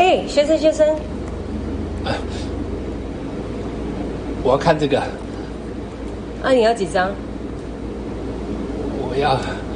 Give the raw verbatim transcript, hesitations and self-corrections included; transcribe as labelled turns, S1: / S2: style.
S1: 嘿，学生学生，
S2: 我要看这个。
S1: 啊，你要几张？
S2: 我要。